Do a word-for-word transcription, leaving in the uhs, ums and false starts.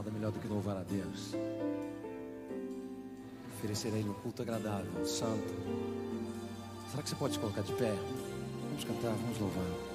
Nada melhor do que louvar a Deus. Oferecer a Ele um culto agradável, santo. Será que você pode se colocar de pé? Vamos cantar, vamos louvar.